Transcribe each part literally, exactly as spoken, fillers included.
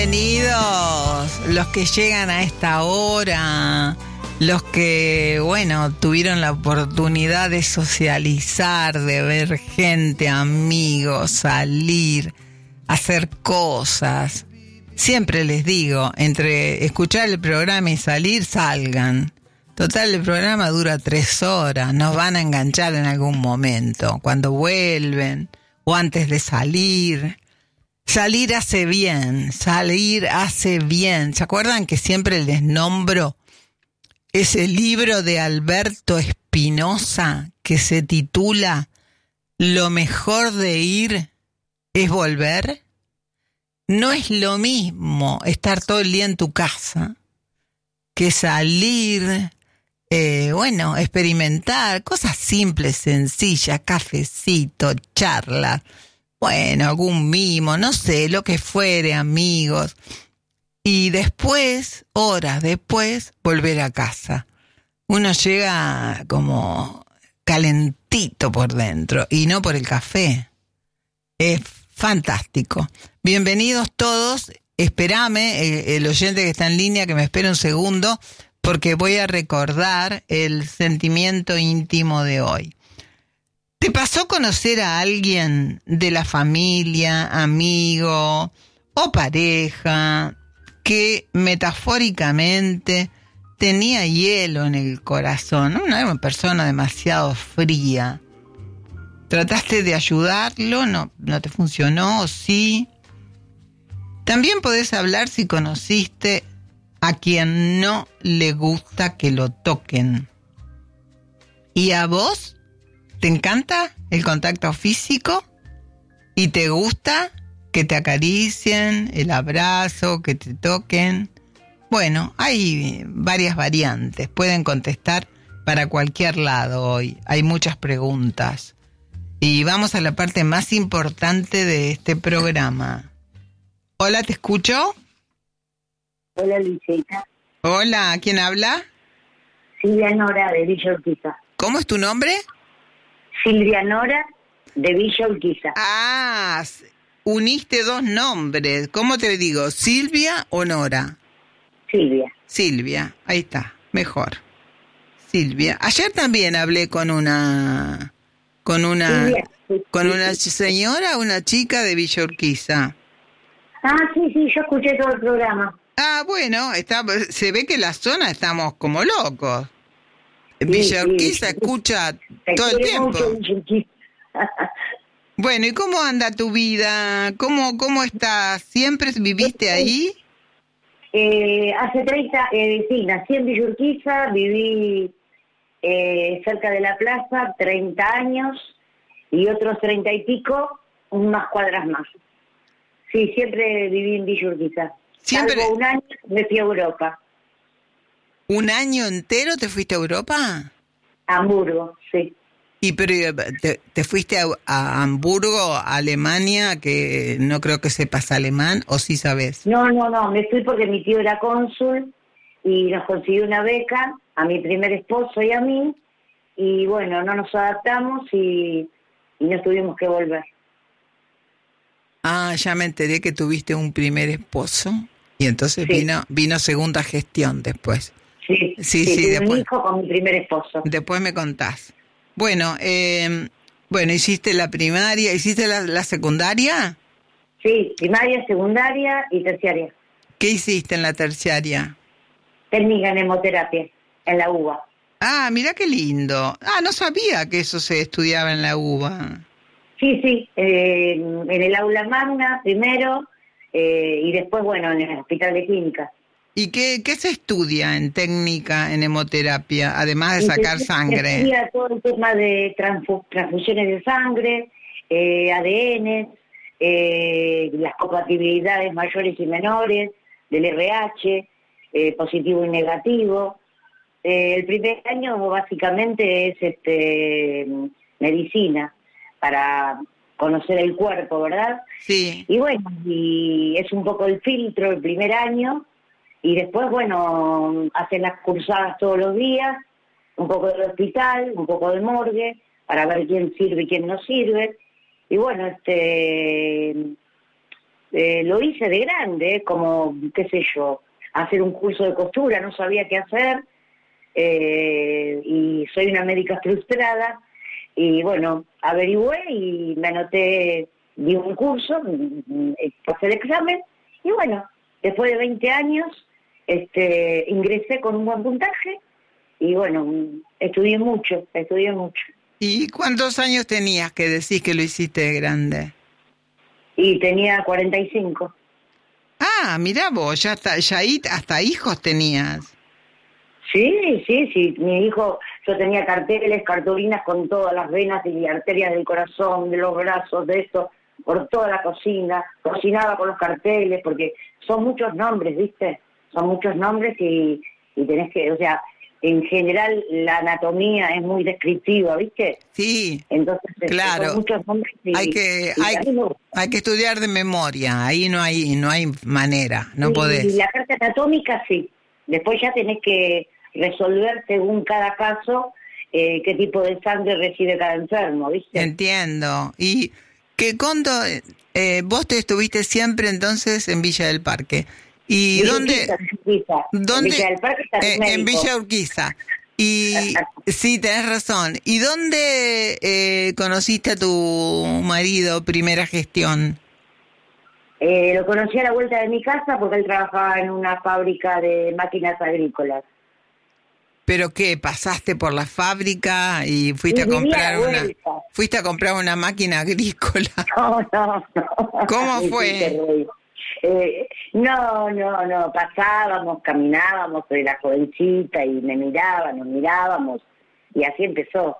Bienvenidos los que llegan a esta hora, los que, bueno, tuvieron la oportunidad de socializar, de ver gente, amigos, salir, hacer cosas. Siempre les digo, entre escuchar el programa y salir, salgan. Total, el programa dura tres horas, nos van a enganchar en algún momento, cuando vuelven o antes de salir. Salir hace bien, salir hace bien. ¿Se acuerdan que siempre les nombro ese libro de Alberto Espinosa que se titula Lo mejor de ir es volver? No es lo mismo estar todo el día en tu casa que salir, eh, bueno, experimentar cosas simples, sencillas, cafecito, charlas. Bueno, algún mimo, no sé, lo que fuere, amigos. Y después, horas después, volver a casa. Uno llega como calentito por dentro y no por el café. Es fantástico. Bienvenidos todos. Espérame, eh, el oyente que está en línea, que me espere un segundo, porque voy a recordar el sentimiento íntimo de hoy. ¿Te pasó conocer a alguien de la familia, amigo o pareja que metafóricamente tenía hielo en el corazón? No era una persona demasiado fría. ¿Trataste de ayudarlo? ¿No, no te funcionó? ¿Sí? También podés hablar si conociste a quien no le gusta que lo toquen. ¿Y a vos? ¿Te encanta el contacto físico? ¿Y te gusta que te acaricien, el abrazo, que te toquen? Bueno, hay varias variantes. Pueden contestar para cualquier lado hoy. Hay muchas preguntas. Y vamos a la parte más importante de este programa. Hola, ¿te escucho? Hola, Luisita. Hola, ¿quién habla? Silvia Nora, de Villa Urquiza. ¿Cómo es tu nombre? Silvia Nora, de Villa Urquiza. Ah, uniste dos nombres. ¿Cómo te digo? ¿Silvia o Nora? Silvia. Silvia, ahí está, mejor. Silvia. Ayer también hablé con una... Con una... Silvia, sí, con sí, una sí. señora, una chica de Villa Urquiza. Ah, sí, sí, yo escuché todo el programa. Ah, bueno, está, se ve que la zona estamos como locos. Sí, Villa sí, Urquiza sí. escucha Te todo el quiere tiempo. mucho Villa Urquiza. Bueno, ¿y cómo anda tu vida? ¿Cómo, cómo estás? ¿Siempre viviste ahí? Eh, hace treinta, eh, sí, nací en Villa Urquiza, viví eh, cerca de la plaza treinta años y otros treinta y pico, unas cuadras más. Sí, siempre viví en Villa Urquiza. Siempre. Salvo un año me fui a Europa. ¿Un año entero te fuiste a Europa? A Hamburgo, sí. Y pero te, te fuiste a, a Hamburgo, a Alemania, que no creo que sepas alemán, ¿o sí sabes? No, no, no, me fui porque mi tío era cónsul y nos consiguió una beca a mi primer esposo y a mí, y bueno, no nos adaptamos y, y nos tuvimos que volver. Ah, ya me enteré que tuviste un primer esposo, y entonces Sí. vino vino segunda gestión después. Sí, Sí, sí, sí, tuve después. un hijo con mi primer esposo. Después me contás. Bueno, eh, bueno, hiciste la primaria, ¿hiciste la, la secundaria? Sí, primaria, secundaria y terciaria. ¿Qué hiciste en la terciaria? Técnica en hemoterapia, en la U B A. Ah, mira qué lindo. Ah, no sabía que eso se estudiaba en la U B A. Sí, sí, eh, en el aula magna primero eh, y después, bueno, en el hospital de clínica. ¿Y qué, qué se estudia en técnica en hemoterapia, además de sacar Se sangre? estudia todo el tema de transfu- transfusiones de sangre, eh, A D N, eh, las compatibilidades mayores y menores, del R H, eh, positivo y negativo. Eh, el primer año básicamente es este medicina, para conocer el cuerpo, ¿verdad? Sí. Y bueno, y es un poco el filtro el primer año, y después, bueno, hacen las cursadas todos los días, un poco del hospital, un poco de morgue, para ver quién sirve y quién no sirve. Y bueno, este eh, lo hice de grande, eh, como, qué sé yo, hacer un curso de costura, no sabía qué hacer, eh, y soy una médica frustrada, y bueno, averigüé y me anoté, di un curso, pasé el examen, y bueno, después de veinte años, este, ingresé con un buen puntaje, y bueno, estudié mucho, estudié mucho. ¿Y cuántos años tenías que decís que lo hiciste de grande? Y tenía cuarenta y cinco. Ah, mirá vos, ya, hasta, ya ahí hasta hijos tenías. Sí, sí, sí, mi hijo, yo tenía carteles, cartulinas con todas las venas y arterias del corazón, de los brazos, de esto, por toda la cocina, cocinaba con los carteles, porque son muchos nombres, ¿viste? Son muchos nombres y, y tenés que, o sea, en general la anatomía es muy descriptiva, ¿viste? Sí, Entonces, claro. Son muchos nombres y, hay que y hay, hay que estudiar de memoria, ahí no hay no hay manera, no y, podés. Y la carta anatómica sí, después ya tenés que resolver según cada caso eh, qué tipo de sangre recibe cada enfermo, ¿viste? Entiendo. Y que Condo, eh, vos te estuviste siempre entonces en Villa del Parque. ¿Y Villa dónde? Urquiza, Urquiza. ¿Dónde? En Villa del Parque está Eh, el en médico. Villa Urquiza. Y sí, tenés razón. ¿Y dónde eh, conociste a tu marido, primera gestión? Eh, lo conocí a la vuelta de mi casa porque él trabajaba en una fábrica de máquinas agrícolas. ¿Pero qué? ¿Pasaste por la fábrica y fuiste Y a comprar vivía a la una vuelta. fuiste a comprar una máquina agrícola? No, no, no. ¿Cómo Me fue? hiciste reír. Eh, no, no, no, pasábamos, caminábamos, soy la jovencita y me miraba, nos mirábamos y así empezó.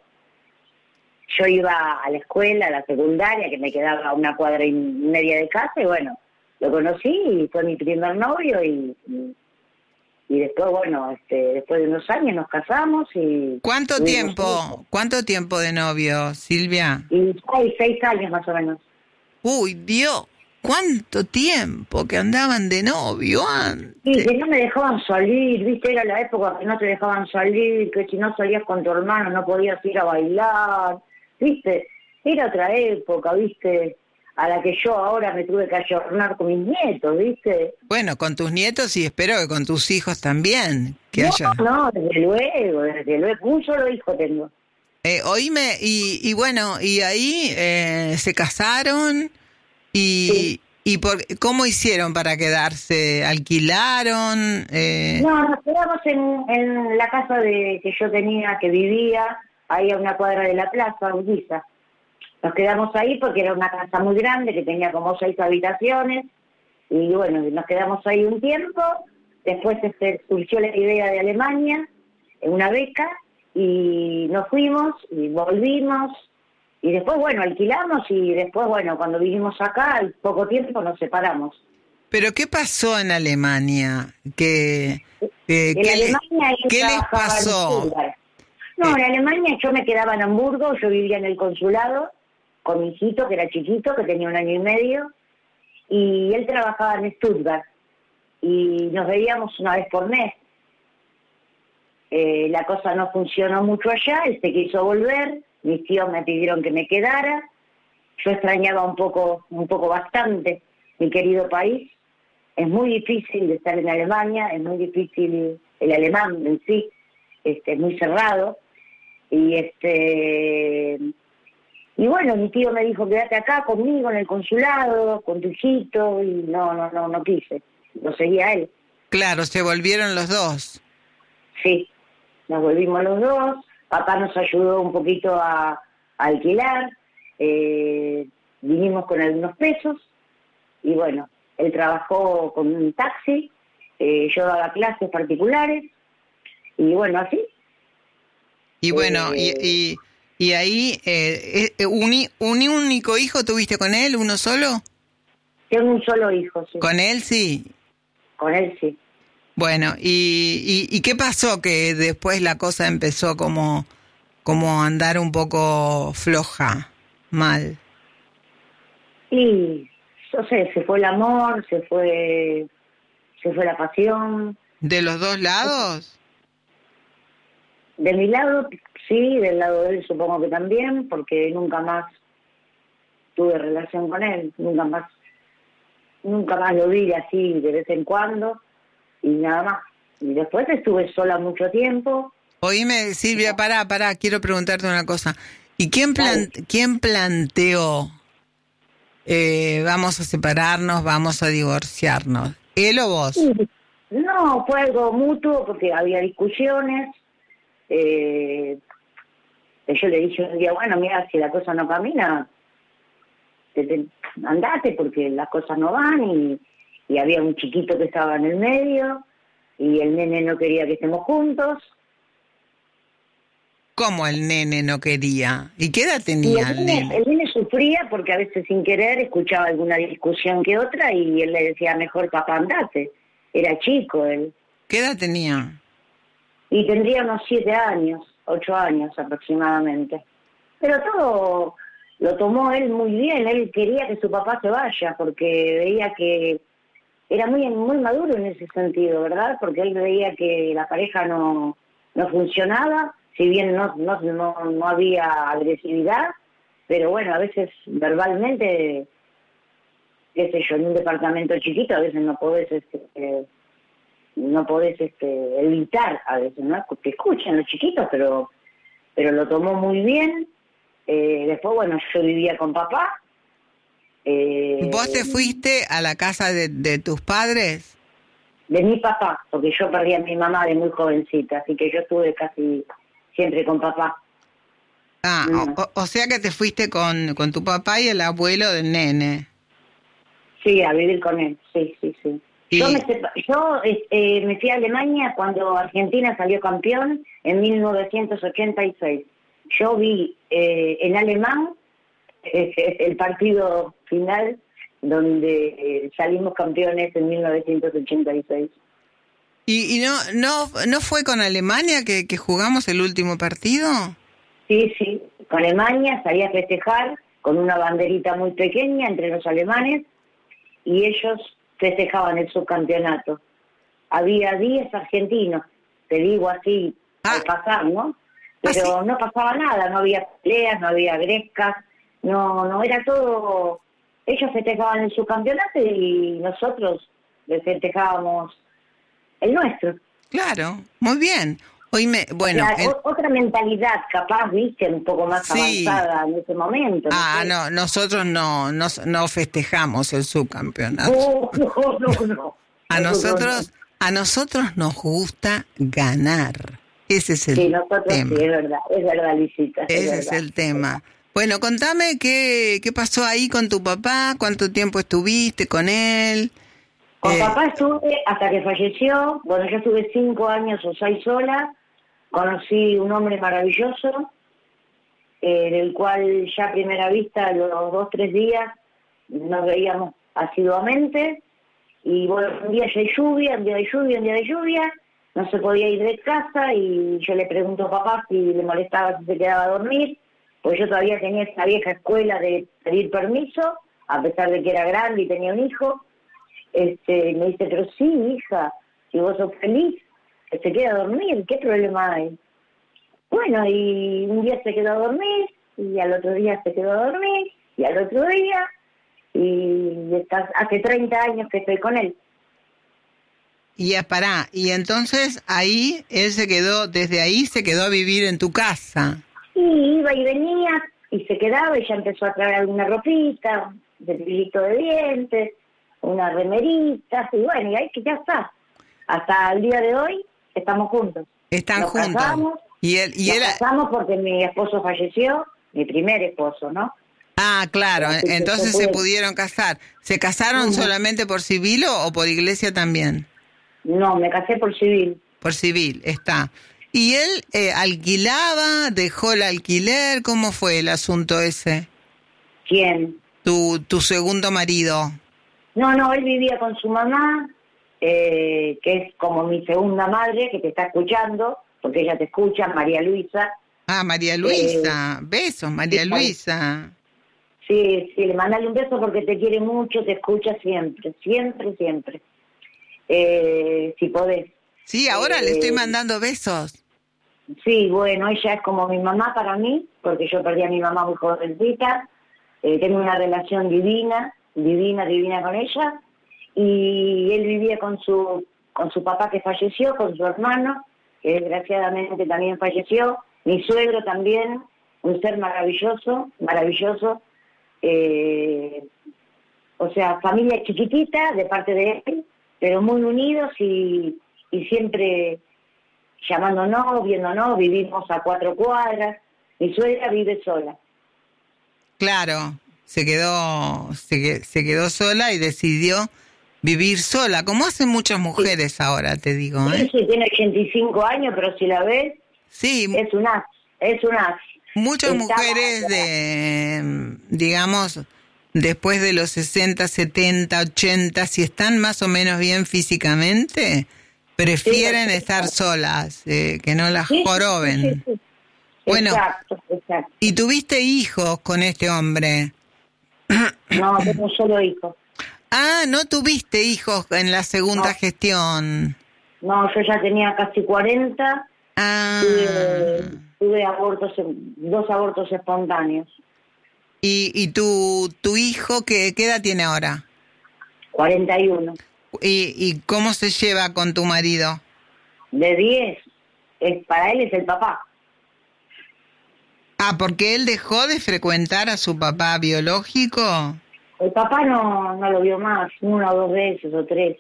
Yo iba a la escuela, a la secundaria, que me quedaba a una cuadra y media de casa y bueno, lo conocí y fue mi primer novio y, y, y después, bueno, este, después de unos años nos casamos y... ¿Cuánto tiempo? Hijos. ¿Cuánto tiempo de novio, Silvia? Y seis, seis años más o menos. Uy, Dios. ¿Cuánto tiempo que andaban de novio antes? Sí, que no me dejaban salir, viste, era la época que no te dejaban salir, que si no salías con tu hermano no podías ir a bailar, viste, era otra época, viste, a la que yo ahora me tuve que ayornar con mis nietos, viste. Bueno, con tus nietos y espero que con tus hijos también. Que no, haya... no, desde luego, desde luego, un solo hijo tengo. Eh, oíme, y, y bueno, y ahí eh, se casaron. ¿Y, sí. y por, cómo hicieron para quedarse? ¿Alquilaron? Eh... No, nos quedamos en, en la casa de que yo tenía, que vivía, ahí a una cuadra de la plaza, Urquiza. Nos quedamos ahí porque era una casa muy grande, que tenía como seis habitaciones, y bueno, nos quedamos ahí un tiempo, después este, surgió la idea de Alemania, una beca, y nos fuimos, y volvimos, y después, bueno, alquilamos y después, bueno, cuando vinimos acá, al poco tiempo nos separamos. ¿Pero qué pasó en Alemania? ¿Qué, eh, en ¿qué, Alemania le, ¿qué les pasó? En no, en Alemania yo me quedaba en Hamburgo, yo vivía en el consulado con mi hijito, que era chiquito, que tenía un año y medio, y él trabajaba en Stuttgart, y nos veíamos una vez por mes. Eh, la cosa no funcionó mucho allá, él se quiso volver, mis tíos me pidieron que me quedara, yo extrañaba un poco, un poco bastante mi querido país. Es muy difícil de estar en Alemania, es muy difícil el alemán en sí, este, es muy cerrado, y este y bueno, mi tío me dijo, quédate acá conmigo en el consulado, con tu hijito, y no, no, no, no quise, lo seguía él. Claro, se volvieron los dos. Sí, nos volvimos los dos, papá nos ayudó un poquito a, a alquilar, eh, vinimos con algunos pesos, y bueno, él trabajó con un taxi, eh, yo daba clases particulares, y bueno, así. Y bueno, eh, y, y, y ahí, eh, un, ¿un único hijo tuviste con él, uno solo? Tengo un solo hijo, sí. ¿Con él sí? Con él sí. Bueno, ¿y, y, y qué pasó que después la cosa empezó como, como a andar un poco floja, mal? Y, no sé, se fue el amor, se fue, se fue la pasión. ¿De los dos lados? De mi lado, sí, del lado de él supongo que también, porque nunca más tuve relación con él, nunca más nunca más lo vi así de vez en cuando y nada más. Y después estuve sola mucho tiempo. Oíme, Silvia, pará, pará, quiero preguntarte una cosa. ¿Y quién, plan, quién planteó, eh, vamos a separarnos, vamos a divorciarnos? ¿Él o vos? Sí. No, fue algo mutuo porque había discusiones. Eh, yo le dije un día, bueno, mira, si la cosa no camina, te, te, andate porque las cosas no van. Y, y había un chiquito que estaba en el medio y el nene no quería que estemos juntos. ¿Cómo el nene no quería? ¿Y qué edad tenía el, el nene, nene? El nene sufría porque a veces sin querer escuchaba alguna discusión que otra y él le decía, mejor papá, andate. Era chico él. ¿Qué edad tenía? Y tendría unos siete años, ocho años aproximadamente. Pero todo lo tomó él muy bien. Él quería que su papá se vaya porque veía que era muy muy maduro en ese sentido, ¿verdad? Porque él veía que la pareja no, no funcionaba, si bien no, no, no, no había agresividad, pero bueno, a veces verbalmente, qué sé yo, en un departamento chiquito a veces no podés... Este, eh, no podés este, evitar a veces, ¿no? Que escuchan los chiquitos, pero pero lo tomó muy bien. Eh, después, bueno, yo vivía con papá. Eh, ¿Vos te fuiste a la casa de, de tus padres? De mi papá, porque yo perdí a mi mamá de muy jovencita, así que yo estuve casi siempre con papá. Ah, mm. o, o sea que te fuiste con, con tu papá y el abuelo del nene. Sí, a vivir con él, sí, sí, sí. Y... Yo, me, yo eh, me fui a Alemania cuando Argentina salió campeón en mil novecientos ochenta y seis. Yo vi eh, en alemán eh, el partido final donde eh, salimos campeones en mil novecientos ochenta y seis. ¿Y, y no, no, no fue con Alemania que, que jugamos el último partido? Sí, sí, con Alemania salí a festejar con una banderita muy pequeña entre los alemanes y ellos festejaban el subcampeonato. Había diez argentinos, te digo así, ah. al pasar, ¿no? Pero ¿Ah, sí? No pasaba nada, no había peleas, no había grescas, no, no era todo... Ellos festejaban el subcampeonato y nosotros les festejábamos el nuestro. Claro, muy bien. Oíme, bueno... O sea, el... Otra mentalidad, capaz, viste, un poco más sí. avanzada en ese momento. ¿no? Ah, sé. no, nosotros no, no, no festejamos el subcampeonato. No, no, no, no. A nosotros, a nosotros nos gusta ganar. Ese es el sí, nosotros tema. Sí, es verdad, es verdad, Lisita. Ese es, es el tema. Bueno, contame qué, qué pasó ahí con tu papá, cuánto tiempo estuviste con él. Con eh... papá estuve hasta que falleció. Bueno, yo estuve cinco años o seis sola. Conocí un hombre maravilloso, eh, del cual ya a primera vista, los dos, tres días, nos veíamos asiduamente. Y bueno, un día ya hay lluvia, un día de lluvia, un día de lluvia, no se podía ir de casa y yo le pregunto a papá si le molestaba si se quedaba a dormir, pues yo todavía tenía esa vieja escuela de pedir permiso, a pesar de que era grande y tenía un hijo. Este, me dice, pero sí, hija, si vos sos feliz, que se queda a dormir, ¿qué problema hay? Bueno, y un día se quedó a dormir, y al otro día se quedó a dormir, y al otro día, y está, hace treinta años que estoy con él. Y ya pará, y entonces ahí, él se quedó, desde ahí se quedó a vivir en tu casa. Y iba y venía, y se quedaba, y ya empezó a traer alguna ropita, de cepillito de dientes, unas remeritas, y bueno, y ahí que ya está. Hasta el día de hoy estamos juntos. Están nos juntos. Casamos, y él, y nos él... casamos porque mi esposo falleció, mi primer esposo, ¿no? Ah, claro, Así entonces se, se pudieron casar. ¿Se casaron uh-huh. solamente por civil o, o por iglesia también? No, me casé por civil. Por civil, está. ¿Y él eh, alquilaba, dejó el alquiler? ¿Cómo fue el asunto ese? ¿Quién? Tu, tu segundo marido. No, no, él vivía con su mamá, eh, que es como mi segunda madre, que te está escuchando, porque ella te escucha, María Luisa. Ah, María Luisa, eh, besos, María sí, Luisa. Sí, sí, le mandale un beso porque te quiere mucho, te escucha siempre, siempre, siempre. Eh, si podés. Sí, ahora eh, le estoy mandando besos. Sí, bueno, ella es como mi mamá para mí, porque yo perdí a mi mamá muy jovencita. Eh, tengo una relación divina, divina, divina con ella. y él vivía con su con su papá que falleció, con su hermano, que desgraciadamente también falleció, mi suegro también, un ser maravilloso, maravilloso, eh, o sea, familia chiquitita de parte de él, pero muy unidos y, y siempre llamándonos, viéndonos, vivimos a cuatro cuadras, mi suegra vive sola. Claro, se quedó, se, se quedó sola y decidió vivir sola, como hacen muchas mujeres sí. ahora, te digo. ¿eh? Sí, tiene ochenta y cinco años, pero si la ves, sí. es un as, es un as. Muchas Está mujeres de, digamos, después de los sesenta, setenta, ochenta, si están más o menos bien físicamente, prefieren sí, estar solas, eh, que no las sí, joroben. Sí, sí, sí. Bueno, exacto, exacto. ¿Y tuviste hijos con este hombre? No, tengo un solo hijo. Ah, ¿no tuviste hijos en la segunda no. gestión? No, yo ya tenía casi cuarenta. Ah. Tuve, tuve abortos, dos abortos espontáneos. ¿Y, y tu, tu hijo qué, qué edad tiene ahora? cuarenta y uno. ¿Y, y cómo se lleva con tu marido? De diez. Es, para él es el papá. Ah, ¿porque él dejó de frecuentar a su papá biológico? El papá no, no lo vio más, una o dos veces o tres.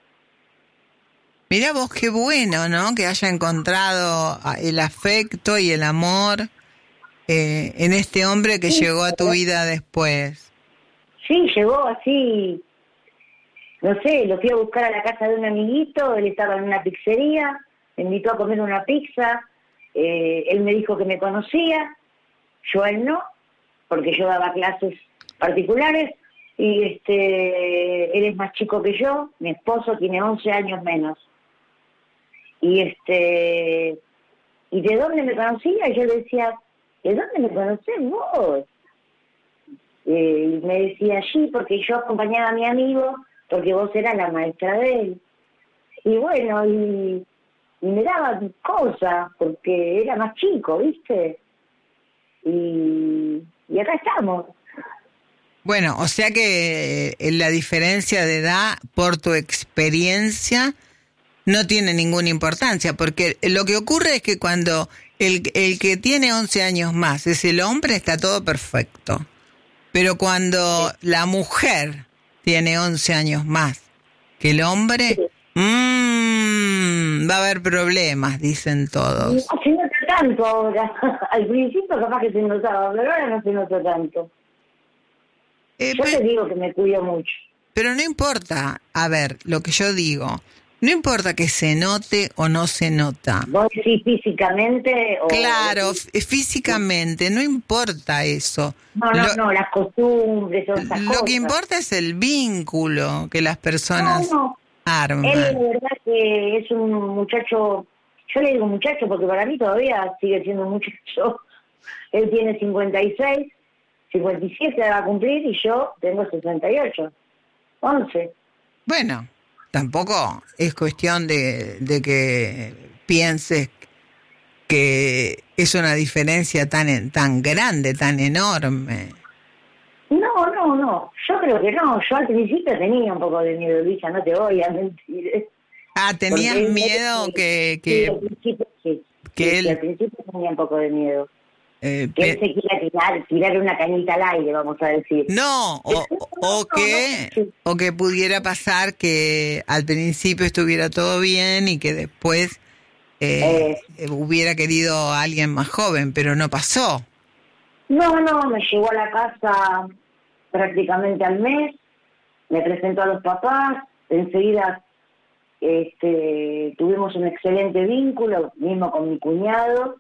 Mirá vos qué bueno, ¿no? Que haya encontrado el afecto y el amor eh, en este hombre que sí, llegó a tu vida después. Sí, llegó así, no sé, lo fui a buscar a la casa de un amiguito, él estaba en una pizzería, me invitó a comer una pizza, eh, él me dijo que me conocía, yo a él no, porque yo daba clases particulares, y este él es más chico que yo, mi esposo tiene once años menos. Y este y ¿de dónde me conocía? Y yo le decía, ¿de dónde me conocés vos? Eh, y me decía, sí, porque yo acompañaba a mi amigo, porque vos eras la maestra de él. Y bueno, y, y me daba cosas, porque era más chico, ¿viste? Y, y acá estamos. Bueno, o sea que eh, la diferencia de edad, por tu experiencia, no tiene ninguna importancia, porque lo que ocurre es que cuando el, el que tiene once años más es el hombre, está todo perfecto. Pero cuando sí. la mujer tiene once años más que el hombre, sí. mmm, va a haber problemas, dicen todos. No se nota tanto ahora. Al principio capaz que se notaba, pero ahora no se nota tanto. Eh, yo pero, te digo que me cuido mucho. Pero no importa, a ver, lo que yo digo, no importa que se note o no se nota. ¿Vos decís físicamente? O claro, f- físicamente, no importa eso. No, no, lo, no, las costumbres, todas esas lo cosas. Lo que importa es el vínculo que las personas no, no. arman. Él, de verdad que es un muchacho, yo le digo muchacho porque para mí todavía sigue siendo un muchacho. Él tiene cincuenta y seis, cincuenta y siete va a cumplir y yo tengo sesenta y ocho, once. Bueno, tampoco es cuestión de, de que pienses que es una diferencia tan tan grande, tan enorme. No, no, no, yo creo que no. Yo al principio tenía un poco de miedo, Luisa, no te voy a mentir. Ah, ¿tenías porque miedo él, que, que, sí, al principio, sí, que sí, él... sí, al principio tenía un poco de miedo. Eh, que pe... él se quiera tirar, tirar una cañita al aire, vamos a decir. No, o, o, o que no, no, sí. o que pudiera pasar que al principio estuviera todo bien y que después eh, eh. hubiera querido a alguien más joven, pero no pasó. No, no, me llegó a la casa prácticamente al mes, me presentó a los papás, enseguida este, tuvimos un excelente vínculo, mismo con mi cuñado,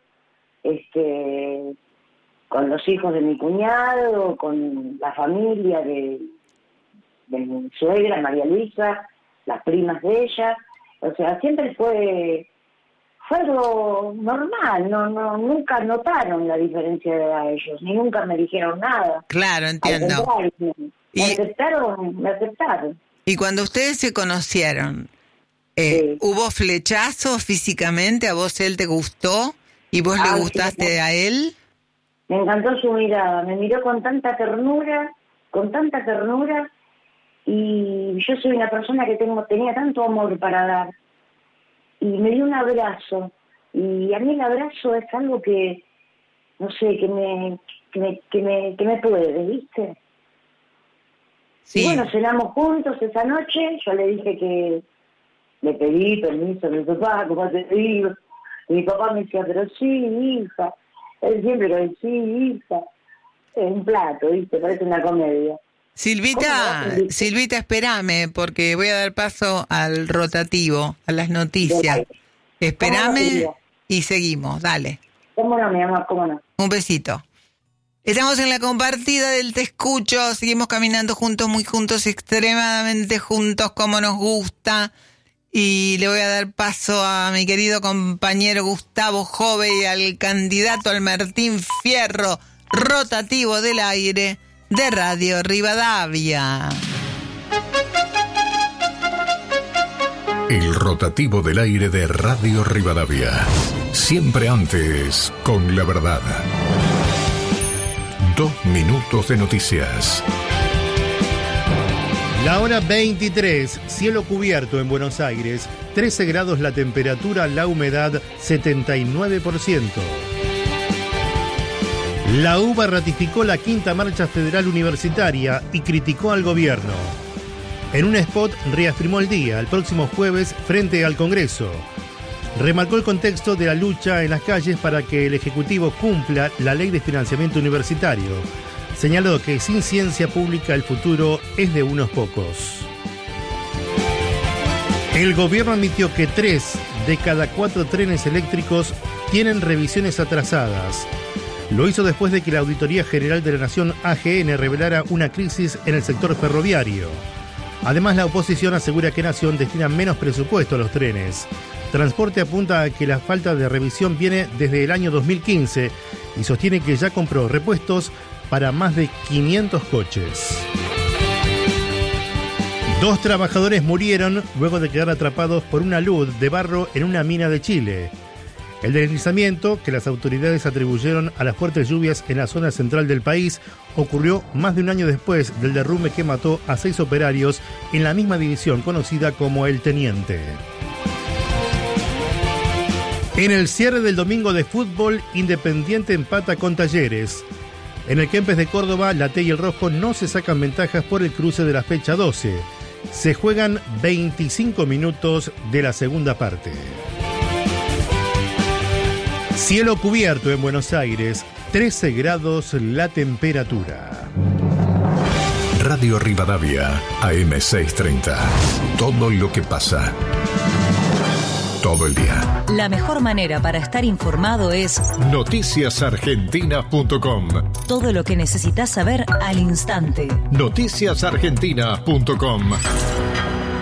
este, con los hijos de mi cuñado, con la familia de, de mi suegra, María Luisa, las primas de ella, o sea, siempre fue... Fue algo normal, no, no, nunca notaron la diferencia de edad ellos, ni nunca me dijeron nada. Claro, entiendo. Al me y, aceptaron, me aceptaron. Y cuando ustedes se conocieron, eh, sí. ¿hubo flechazos físicamente? ¿A vos él te gustó? ¿Y vos ah, le gustaste sí, a él? Me encantó su mirada, me miró con tanta ternura, con tanta ternura, y yo soy una persona que tengo tenía tanto amor para dar, y me dio un abrazo, y a mí el abrazo es algo que, no sé, que me, que me, que me, que me puede, ¿viste? Sí. Y bueno, cenamos juntos esa noche, yo le dije que le pedí permiso a mi papá, como te digo, y mi papá me decía, pero sí, hija, él siempre lo decía, sí, hija, es un plato, ¿viste? Parece una comedia. Silvita, Silvita, espérame, porque voy a dar paso al rotativo, a las noticias. Espérame no, y seguimos, dale. ¿Cómo no, mi amor? ¿Cómo no? Un besito. Estamos en la compartida del Te Escucho, seguimos caminando juntos, muy juntos, extremadamente juntos, como nos gusta. Y le voy a dar paso a mi querido compañero Gustavo Jove y al candidato al Martín Fierro, rotativo del aire de Radio Rivadavia. El rotativo del aire de Radio Rivadavia. Siempre antes con la verdad. Dos minutos de noticias. La hora veintitrés, cielo cubierto en Buenos Aires, trece grados la temperatura, la humedad setenta y nueve por ciento. La U B A ratificó la quinta marcha federal universitaria y criticó al gobierno. En un spot reafirmó el día, el próximo jueves, frente al Congreso. Remarcó el contexto de la lucha en las calles para que el Ejecutivo cumpla la ley de financiamiento universitario. Señaló que sin ciencia pública el futuro es de unos pocos. El gobierno admitió que tres de cada cuatro trenes eléctricos tienen revisiones atrasadas. Lo hizo después de que la Auditoría General de la Nación, A G N, revelara una crisis en el sector ferroviario. Además, la oposición asegura que Nación destina menos presupuesto a los trenes. Transporte apunta a que la falta de revisión viene desde el año dos mil quince y sostiene que ya compró repuestos para más de quinientos coches. Dos trabajadores murieron luego de quedar atrapados por una luz de barro en una mina de Chile. El deslizamiento, que las autoridades atribuyeron a las fuertes lluvias en la zona central del país, ocurrió más de un año después del derrumbe que mató a seis operarios en la misma división conocida como El Teniente. En el cierre del domingo de fútbol, Independiente empata con Talleres. En el Kempes de Córdoba, la T y el Rojo no se sacan ventajas por el cruce de la fecha doce. Se juegan veinticinco minutos de la segunda parte. Cielo cubierto en Buenos Aires, trece grados la temperatura. Radio Rivadavia, A M seiscientos treinta. Todo lo que pasa. Todo el día. La mejor manera para estar informado es noticias argentinas punto com. Todo lo que necesitas saber al instante. noticias argentinas punto com.